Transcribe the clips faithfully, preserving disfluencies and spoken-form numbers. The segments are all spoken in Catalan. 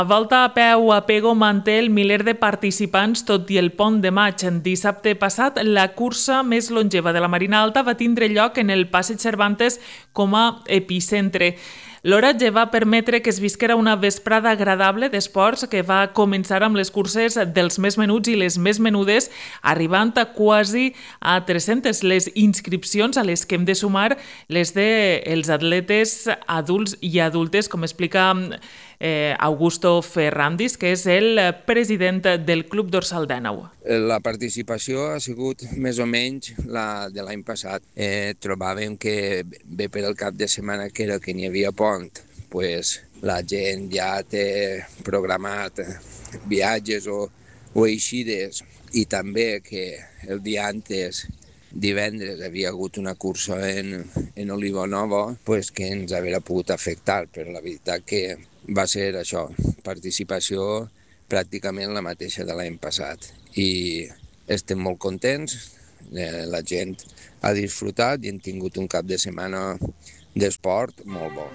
La volta a peu a Pego manté el miler de participants tot i el pont de maig. Dissabte passat, la cursa més longeva de la Marina Alta va tindre lloc en el Passeig Cervantes com a epicentre. L'oratge va permetre que es visquera una vesprada agradable d'esports que va començar amb les curses dels més menuts i les més menudes, arribant a quasi a tres-centes les inscripcions a les que hem de sumar les dels atletes adults i adultes, com explica eh, Augusto Ferrandis, que és el president del Club Dorsal Dènau. La participació ha sigut més o menys la de l'any passat. Eh, trobàvem que bé per el cap de setmana que era que n'hi havia pont, pues, la gent ja té programat viatges o, o eixides, i també que el dia antes, divendres, havia hagut una cursa en, en Olivanova, pues, que ens hauria pogut afectar, però la veritat que va ser això, participació pràcticament la mateixa de l'any passat. I estem molt contents, eh, la gent ha disfrutat i hem tingut un cap de setmana d'esport molt bo.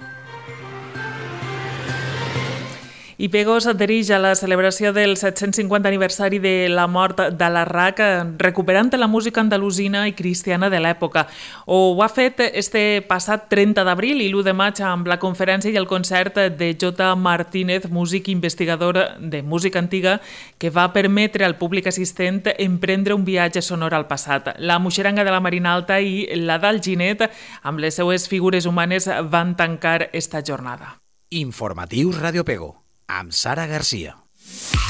I Pego s'adhereix a la celebració del set-cents cinquanta aniversari de la mort d'Alarrach, recuperant la música andalusina i cristiana de l'època. Ho ha fet este passat trenta d'abril i l'u de maig amb la conferència i el concert de J. Martínez, músic investigador de música antiga, que va permetre al públic assistent emprendre un viatge sonor al passat. La Muixeranga de la Marina Alta i la d'Alginet, amb les seues figures humanes, van tancar esta jornada. Informatius Radio Pego, amb Sara Garcia.